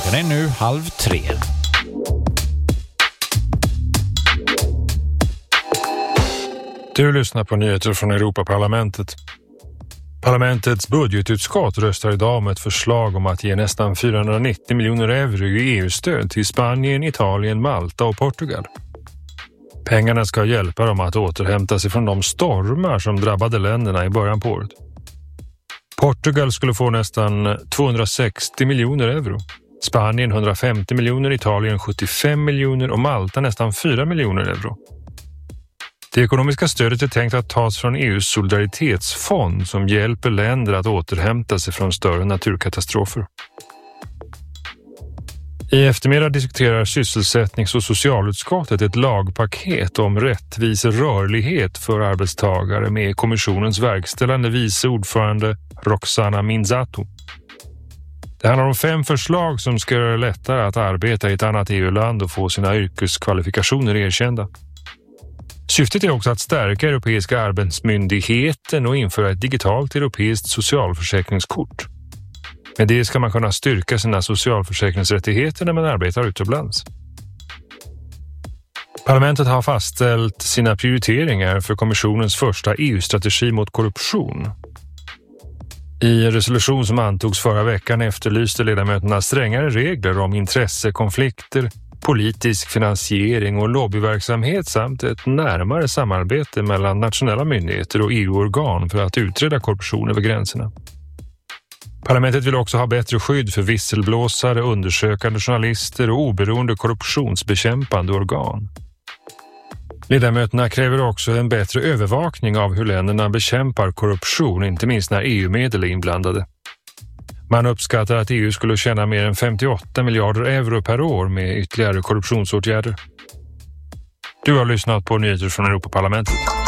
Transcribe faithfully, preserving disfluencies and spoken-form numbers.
Klockan är nu halv tre. Du lyssnar på nyheter från Europaparlamentet. Parlamentets budgetutskott röstar idag om ett förslag om att ge nästan fyrahundranittio miljoner euro i E U-stöd till Spanien, Italien, Malta och Portugal. Pengarna ska hjälpa dem att återhämta sig från de stormar som drabbade länderna i början på året. Portugal skulle få nästan tvåhundrasextio miljoner euro. Spanien hundrafemtio miljoner, Italien sjuttiofem miljoner och Malta nästan fyra miljoner euro. Det ekonomiska stödet är tänkt att tas från E U:s solidaritetsfond som hjälper länder att återhämta sig från större naturkatastrofer. I eftermiddag diskuterar sysselsättnings- och socialutskottet ett lagpaket om rättvis rörlighet för arbetstagare med kommissionens verkställande vice ordförande Roxana Minzato. Det handlar om fem förslag som ska göra det lättare att arbeta i ett annat E U-land och få sina yrkeskvalifikationer erkända. Syftet är också att stärka Europeiska arbetsmyndigheten och införa ett digitalt europeiskt socialförsäkringskort. Med det ska man kunna styrka sina socialförsäkringsrättigheter när man arbetar utomlands. Parlamentet har fastställt sina prioriteringar för kommissionens första E U-strategi mot korruption. I en resolution som antogs förra veckan efterlyste ledamöterna strängare regler om intressekonflikter, politisk finansiering och lobbyverksamhet samt ett närmare samarbete mellan nationella myndigheter och E U-organ för att utreda korruption över gränserna. Parlamentet vill också ha bättre skydd för visselblåsare, undersökande journalister och oberoende korruptionsbekämpande organ. Ledamöterna kräver också en bättre övervakning av hur länderna bekämpar korruption, inte minst när E U-medel är inblandade. Man uppskattar att E U skulle tjäna mer än femtioåtta miljarder euro per år med ytterligare korruptionsåtgärder. Du har lyssnat på nyheter från Europaparlamentet.